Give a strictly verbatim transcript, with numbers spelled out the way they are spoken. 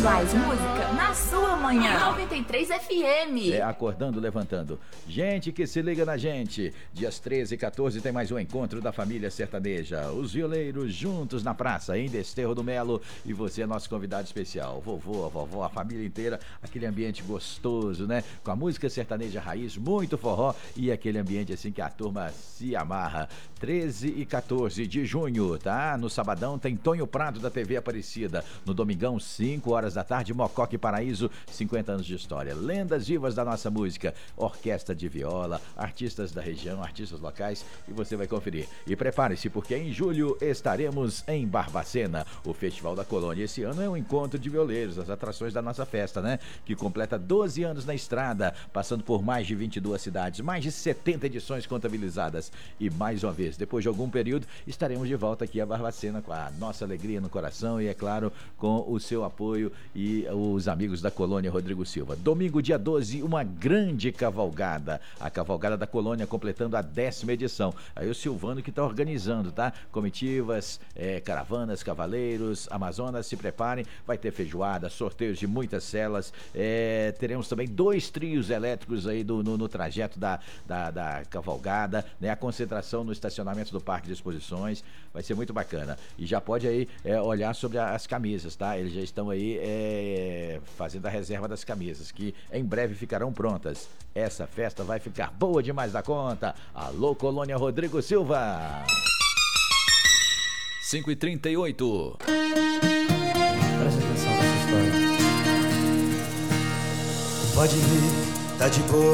Mais música na sua manhã. noventa e três F M. É, acordando, levantando. Gente que se liga na gente. Dias treze e quatorze tem mais um encontro da família sertaneja. Os violeiros juntos na praça, em Desterro do Melo. E você é nosso convidado especial. Vovô, a vovó, a família inteira. Aquele ambiente gostoso, né? Com a música sertaneja raiz, muito forró. E aquele ambiente assim que a turma se amarra. treze e quatorze de junho, tá? No sabadão tem Tonho Prado da T V Aparecida. No domingão, cinco horas da tarde, Mococa e Paraíso, cinquenta anos de história. Lendas vivas da nossa música. Orquestra de viola, artistas da região, artistas locais, e você vai conferir. E prepare-se, porque em julho estaremos em Barbacena, o Festival da Colônia. Esse ano é um encontro de violeiros, as atrações da nossa festa, né? Que completa doze anos na estrada, passando por mais de vinte e duas cidades, mais de setenta edições contabilizadas. E mais uma vez, depois de algum período, estaremos de volta aqui a Barbacena com a nossa alegria no coração e, é claro, com o seu apoio e os amigos da Colônia Rodrigo Silva. Domingo, dia doze, uma grande cavalgada. A Cavalgada da Colônia completando a décima edição. Aí o Silvano que está organizando, tá? Comitivas, é, caravanas, cavaleiros, Amazonas, se preparem. Vai ter feijoada, sorteios de muitas celas. É, teremos também dois trios elétricos aí do, no, no trajeto da, da, da cavalgada, né? A concentração no estacionamento do Parque de Exposições. Vai ser muito bacana. E já pode aí é, olhar sobre a, as camisas, tá? Eles já estão aí é, fazendo a reserva das camisas, que em breve ficarão prontas. Essa festa vai ficar boa demais da conta. Alô, Colônia Rodrigo Silva. cinco e trinta e oito. Presta atenção nessa história. Pode vir, tá de boa.